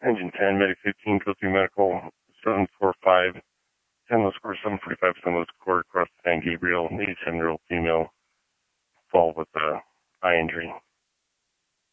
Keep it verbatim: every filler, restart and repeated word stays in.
Engine ten, Medic fifteen, code three medical, seven four five, ten low score, seven forty-five, ten low score across the San Gabriel, eighty-seven-year-old female, fall with a eye injury.